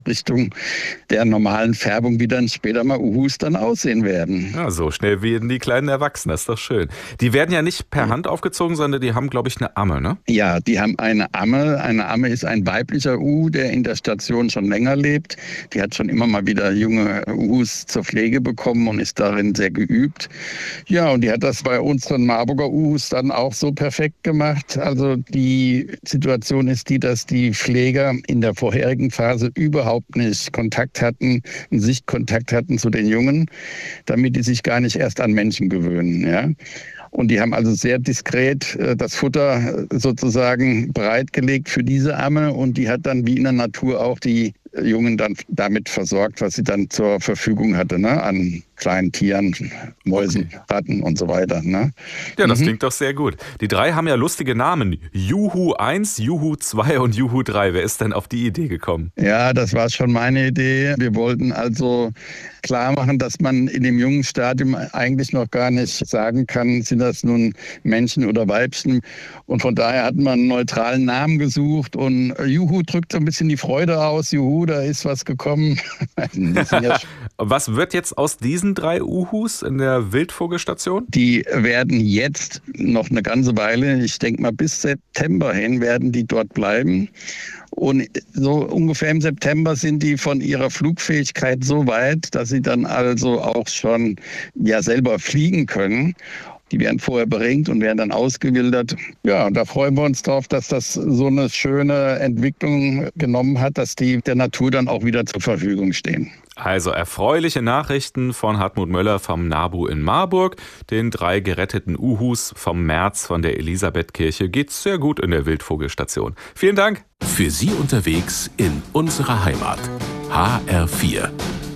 Richtung der normalen Färbung, wie dann später mal Uhus dann aussehen werden. Ja, so schnell werden die kleinen Erwachsenen, das ist doch schön. Die werden ja nicht per Hand aufgezogen, sondern die haben, glaube ich, eine Amme, ne? Ja, die haben eine Amme. Eine Amme ist ein weiblicher Uhu, der in der Station schon länger lebt. Die hat schon immer mal wieder junge Uhus zur Pflege bekommen und ist darin sehr geübt. Ja, und die hat das bei unseren Marburger Uhus dann auch so perfekt gemacht. Also die Situation ist die, dass die Pfleger in der vorherigen Phase überhaupt nicht Kontakt hatten, einen Sichtkontakt hatten zu den Jungen, damit die sich gar nicht erst an Menschen gewöhnen. Ja? Und die haben also sehr diskret das Futter sozusagen bereitgelegt für diese Amme und die hat dann wie in der Natur auch die Jungen dann damit versorgt, was sie dann zur Verfügung hatte, ne? An kleinen Tieren, Mäusen, Ratten und so weiter. Ne? Ja, das klingt doch sehr gut. Die drei haben ja lustige Namen. Juhu 1, Juhu 2 und Juhu 3. Wer ist denn auf die Idee gekommen? Ja, das war schon meine Idee. Wir wollten also klar machen, dass man in dem jungen Stadium eigentlich noch gar nicht sagen kann, sind das nun Männchen oder Weibchen. Und von daher hat man einen neutralen Namen gesucht und Juhu drückt so ein bisschen die Freude aus. Juhu, da ist was gekommen. Was wird jetzt aus diesen drei Uhus in der Wildvogelstation? Die werden jetzt noch eine ganze Weile, ich denke mal bis September hin, werden die dort bleiben. Und so ungefähr im September sind die von ihrer Flugfähigkeit so weit, dass sie dann also auch schon ja selber fliegen können. Die werden vorher beringt und werden dann ausgewildert. Ja, und da freuen wir uns drauf, dass das so eine schöne Entwicklung genommen hat, dass die der Natur dann auch wieder zur Verfügung stehen. Also erfreuliche Nachrichten von Hartmut Möller vom NABU in Marburg. Den 3 geretteten Uhus vom März von der Elisabethkirche geht's sehr gut in der Wildvogelstation. Vielen Dank. Für Sie unterwegs in unserer Heimat. HR4.